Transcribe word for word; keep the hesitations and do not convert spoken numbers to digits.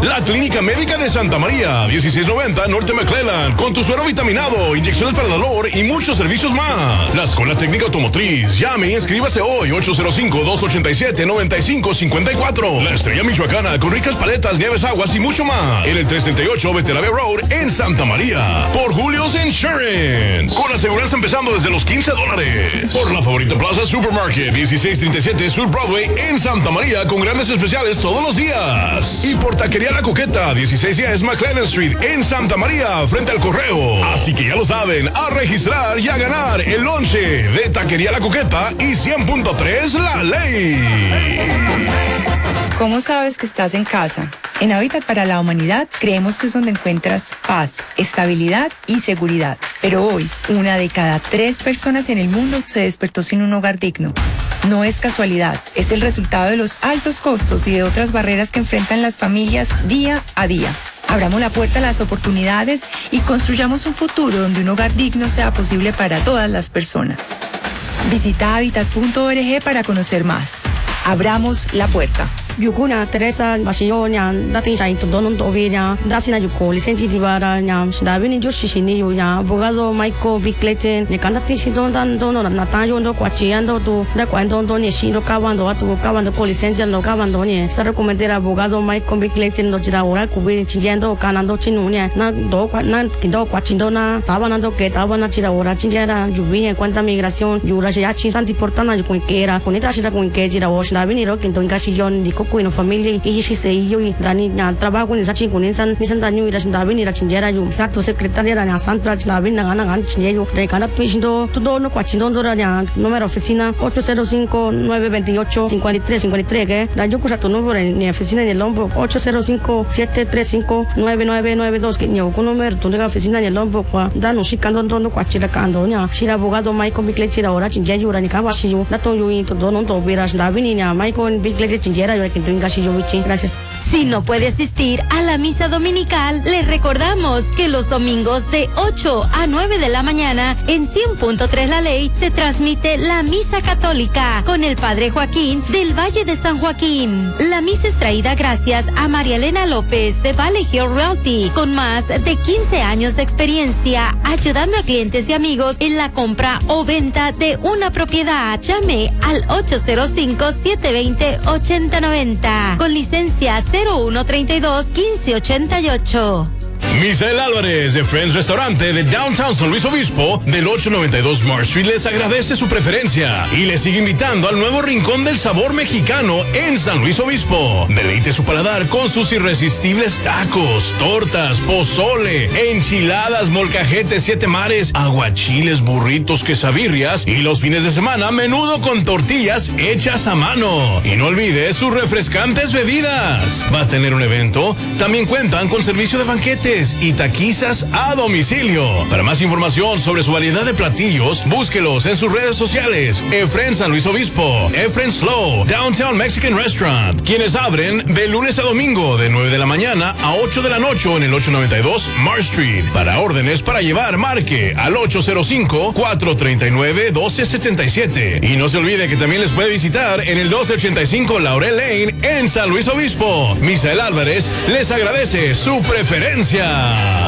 La Clínica Médica de Santa María, dieciséis noventa Norte McClellan, con tu suero vitaminado, inyecciones para dolor y muchos servicios más. La Escuela Técnica Automotriz, llame y inscríbase hoy, ocho cero cinco, dos ocho siete, nueve cinco cinco cuatro. La Estrella Michoacana, con ricas paletas, nieves, aguas y mucho más. En el trescientos treinta y ocho Beterave Road, en Santa María. Por Julio's Insurance, con aseguranza empezando desde los quince dólares. Por la Favorita Plaza Supermarket, dieciséis treinta y siete Sur Broadway, en Santa María, con grandes especiales todos los días. Y por Taquería La Coqueta, dieciséis diez McLennan Street, en Santa María, frente al correo. Así que ya lo saben, a registrar y a ganar el lonche de Taquería La Coqueta y cien punto tres La Ley. ¿Cómo sabes que estás en casa? En Hábitat para la Humanidad creemos que es donde encuentras paz, estabilidad y seguridad. Pero hoy, una de cada tres personas en el mundo se despertó sin un hogar digno. No es casualidad, es el resultado de los altos costos y de otras barreras que enfrentan las familias día a día. Abramos la puerta a las oportunidades y construyamos un futuro donde un hogar digno sea posible para todas las personas. Visita hábitat punto org para conocer más. Abramos la puerta. Yukuna Teresa Masionya, dating sa ito donon to obenya, dasina yuko lisensi divara nya, dabi ni Joshi shini yunya, abogado Michael Bickleten, ne kandati si don dan dono na tayo ndo kwachiando tu, da kwando ndo ni shiro kawando atu kawando ko lisensi no kawando ni, sa recomendar abogado Michael Bickleten do jira ora kubi chinjendo kanando chinunya, na do kwa na kindo kwachindo na, tabanando que tabana jira ora chinjera yubi en cuenta migración, yura ya chin santi portana yuko kera, kunita shira kun ke jira wash dabi ni ro kinto ingashillon diko kuino familia y si se yo y dani na trabajo ni sachi kunin san ni san daño ira davi ni ra chinjera yo exacto secretaria na santa davi na gana gan chinjero de cada pishindo todo no kwachindo dora ya número oficina ocho cero cinco, nueve dos ocho, cinco tres cinco tres que da yo kusa tu número en oficina en el Lombo ocho cero cinco, siete tres cinco, nueve nueve nueve dos que yo con número tu oficina en el Lombo kwa da no shikando no kwachira kando nya shira abogado Michael Bickleten ahora chinjero ra ni ka washi yo da to yo y todo no to vera davi ni na Michael Bickleten chinjera yo que gracias. Si no puede asistir a la misa dominical, le recordamos que los domingos de ocho a nueve de la mañana en cien punto tres La Ley se transmite la misa católica con el Padre Joaquín del Valle de San Joaquín. La misa es traída gracias a María Elena López de Valley Hill Realty, con más de quince años de experiencia ayudando a clientes y amigos en la compra o venta de una propiedad. Llame al ocho cero cinco, siete dos cero, ocho cero nueve cero con licencia cero uno treinta y dos, quince ochenta y ocho. Misael Álvarez de Friends Restaurante de Downtown San Luis Obispo del ocho noventa y dos Marsh Street les agradece su preferencia y les sigue invitando al nuevo Rincón del Sabor Mexicano en San Luis Obispo. Deleite su paladar con sus irresistibles tacos, tortas, pozole, enchiladas, molcajetes, siete mares, aguachiles, burritos, quesabirrias y los fines de semana menudo con tortillas hechas a mano. Y no olvide sus refrescantes bebidas. ¿Va a tener un evento? También cuentan con servicio de banquetes y taquizas a domicilio. Para más información sobre su variedad de platillos, búsquelos en sus redes sociales. Efren San Luis Obispo, Efren Slow, Downtown Mexican Restaurant, quienes abren de lunes a domingo de nueve de la mañana a ocho de la noche en el ocho noventa y dos Marsh Street. Para órdenes para llevar, marque al ocho cero cinco, cuatro tres nueve, uno dos siete siete. Y no se olvide que también les puede visitar en el doce ochenta y cinco Laurel Lane en San Luis Obispo. Misael Álvarez les agradece su preferencia.